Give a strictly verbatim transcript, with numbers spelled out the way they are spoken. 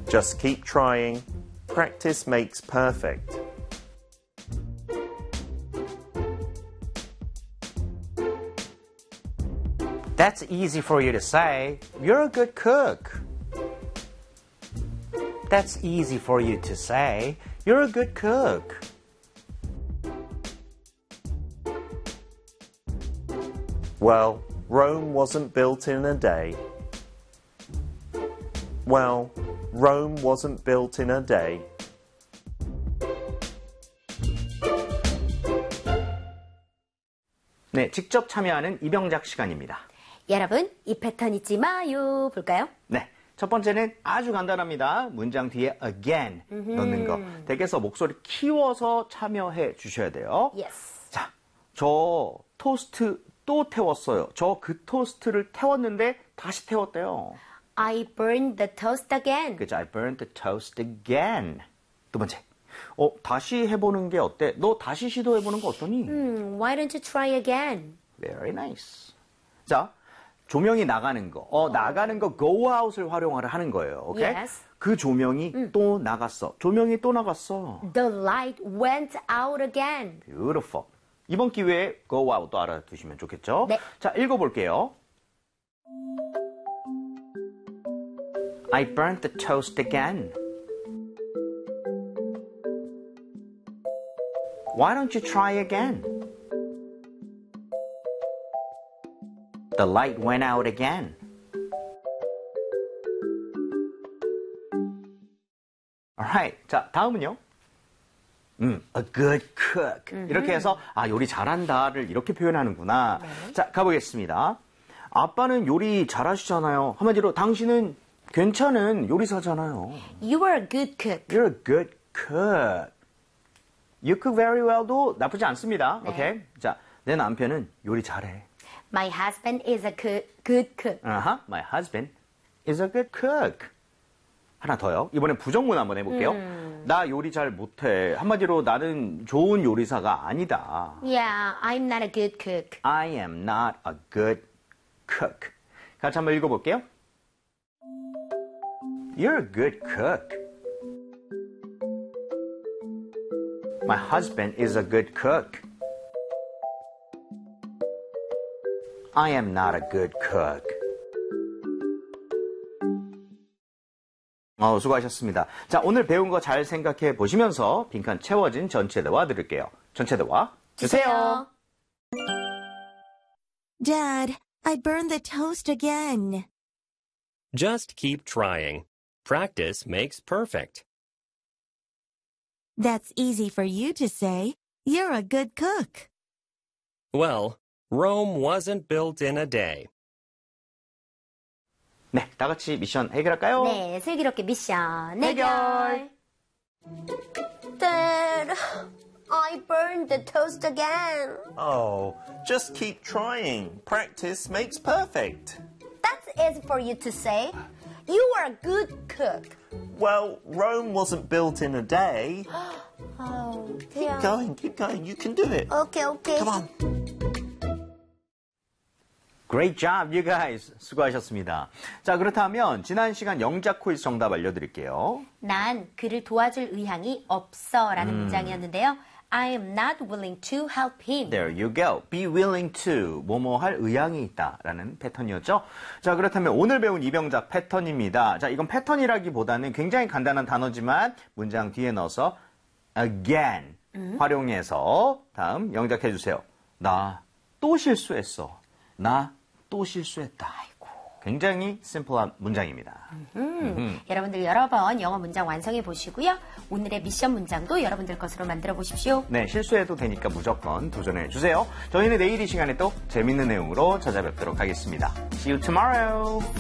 Just keep trying. Practice makes perfect. That's easy for you to say. You're a good cook. That's easy for you to say. You're a good cook. Well, Rome wasn't built in a day. Well, Rome wasn't built in a day. 네, 직접 참여하는 이병작 시간입니다. 여러분, 이 패턴 잊지 마요. 볼까요? 네, 첫 번째는 아주 간단합니다. 문장 뒤에 again 음흠. 넣는 거. 댁에서 목소리 키워서 참여해 주셔야 돼요. Yes. 자, 저 토스트 또 태웠어요. 저 그 토스트를 태웠는데 다시 태웠대요. I burned the toast again. 그죠? I burned the toast again. 두 번째. 어, 다시 해보는 게 어때? 너 다시 시도해보는 거 어떠니? Hmm, why don't you try again? Very nice. 자, 조명이 나가는 거. 어, 나가는 거 go out을 활용하려 하는 거예요. 오케이? Yes. 그 조명이 음. 또 나갔어. 조명이 또 나갔어. The light went out again. Beautiful. 이번 기회에 go out도 알아두시면 좋겠죠? 네. 자, 읽어볼게요. I burnt the toast again. Why don't you try again? The light went out again. Alright. 자, 다음은요. 음, a good cook. 음흠. 이렇게 해서 아, 요리 잘한다를 이렇게 표현하는구나. 네. 자, 가보겠습니다. 아빠는 요리 잘하시잖아요. 한마디로 당신은 괜찮은 요리사잖아요. You are a good cook. You're a good cook. You cook very well도 나쁘지 않습니다. 네. 오케이? 자, 내 남편은 요리 잘해. My husband is a good, good cook. Uh-huh. My husband is a good cook. 하나 더요. 이번엔 부정문 한번 해볼게요. 음. 나 요리 잘 못해. 한마디로 나는 좋은 요리사가 아니다. Yeah, I'm not a good cook. I am not a good cook. 같이 한번 읽어볼게요. You're a good cook. My husband is a good cook. I am not a good cook. 어, 수고하셨습니다. 자, 오늘 배운 거 잘 생각해 보시면서 빈칸 채워진 전체 대화 들을게요. 전체 대화 주세요. Dad, I burned the toast again. Just keep trying. Practice makes perfect. That's easy for you to say. You're a good cook. Well, Rome wasn't built in a day. 네, 다 같이 미션 해결할까요? 네, 슬기롭게 미션 해결. 해결. Dad, I burned the toast again. Oh, just keep trying. Practice makes perfect. That's easy for you to say. You are a good cook. Well, Rome wasn't built in a day. Oh, Keep going, keep going. You can do it. Okay, okay. Come on. Great job, you guys. 수고하셨습니다. 자, 그렇다면 지난 시간 영작 퀴즈 정답 알려드릴게요. 난 그를 도와줄 의향이 없어 라는 음. 문장이었는데요. I am not willing to help him. There you go. Be willing to. 뭐뭐 할 의향이 있다. 라는 패턴이었죠. 자, 그렇다면 오늘 배운 이병작 패턴입니다. 자, 이건 패턴이라기보다는 굉장히 간단한 단어지만 문장 뒤에 넣어서 again 음. 활용해서 다음 영작해 주세요. 나 또 실수했어. 나 또 실수했다. 아이고. 굉장히 심플한 문장입니다. 음, 여러분들 여러 번 영어 문장 완성해 보시고요. 오늘의 미션 문장도 여러분들 것으로 만들어 보십시오. 네, 실수해도 되니까 무조건 도전해 주세요. 저희는 내일 이 시간에 또 재밌는 내용으로 찾아뵙도록 하겠습니다. See you tomorrow.